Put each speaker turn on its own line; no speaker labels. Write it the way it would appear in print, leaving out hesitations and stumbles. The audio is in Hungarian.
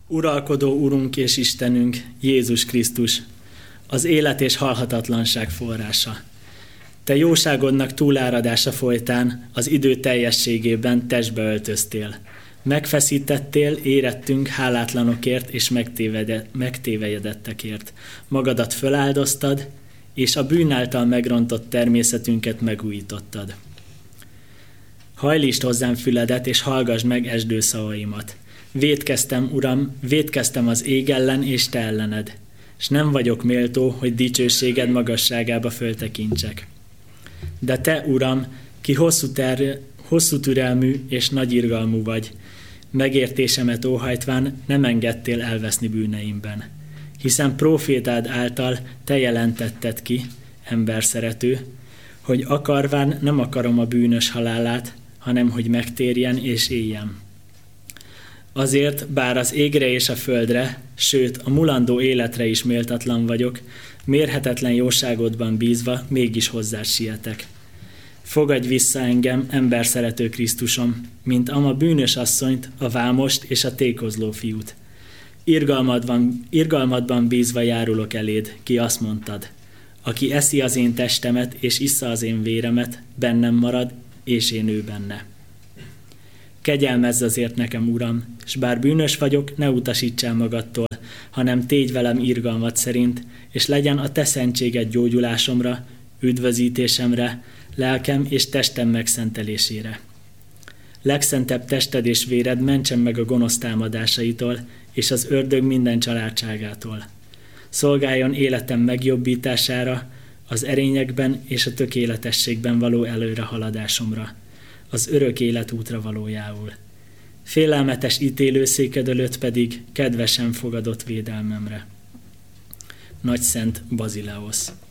Uralkodó Urunk és Istenünk, Jézus Krisztus, az élet és halhatatlanság forrása. Te jóságodnak túláradása folytán az idő teljességében testbe öltöztél. Megfeszítettél, érettünk hálátlanokért és megtévejedettekért. Magadat föláldoztad, és a bűn által megrontott természetünket megújítottad. Hajlítsd hozzám füledet, és hallgass meg esdő szavaimat. Vétkeztem, Uram, vétkeztem az ég ellen és te ellened, és nem vagyok méltó, hogy dicsőséged magasságába föltekintsek. De te, Uram, ki hosszú türelmű és nagy irgalmú vagy, megértésemet óhajtván nem engedtél elveszni bűneimben. Hiszen prófétád által te jelentetted ki, emberszerető, hogy akarván nem akarom a bűnös halálát, hanem hogy megtérjen és éljen. Azért, bár az égre és a földre, sőt a mulandó életre is méltatlan vagyok, mérhetetlen jóságodban bízva mégis hozzád sietek. Fogadj vissza engem, emberszerető Krisztusom, mint ama bűnös asszonyt, a vámost és a tékozló fiút. Irgalmadban bízva járulok eléd, ki azt mondtad: aki eszi az én testemet és issza az én véremet, bennem marad, és én ő benne. Kegyelmezz azért nekem, Uram, s bár bűnös vagyok, ne utasíts el magadtól, hanem tégy velem irgalmad szerint, és legyen a te szentséged gyógyulásomra, üdvözítésemre, lelkem és testem megszentelésére. Legszentebb tested és véred mentsen meg a gonosz támadásaitól, és az ördög minden családságától. Szolgáljon életem megjobbítására, az erényekben és a tökéletességben való előrehaladásomra, az örök életútra valójául. Félelmetes ítélőszéked előtt pedig kedvesen fogadott védelmemre. Nagyszent Bazileosz.